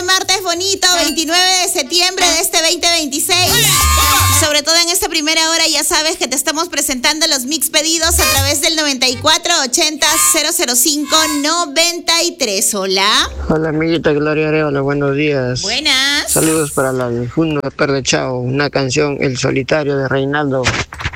este martes bonito, 29 de septiembre de este 2026. Sobre todo en esta primera hora, ya sabes que te estamos presentando los mix pedidos a través del 9480-005-93. Hola. Hola, amiguita Gloria Arevalo, buenos días. Buenas. Saludos para la Juno de Perde Chao, una canción El Solitario de Reinaldo.